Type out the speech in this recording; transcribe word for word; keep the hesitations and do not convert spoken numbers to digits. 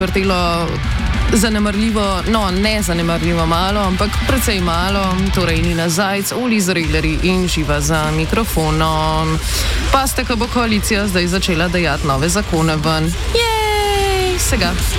vrtelo zanemarljivo, no ne zanemarljivo malo, ampak precej malo, torej Nina Zajc, Oli Zregleri in Živa za mikrofonom. Pa ste, ko bo koalicija zdaj začela dajati nove zakone ven. Jej, sega.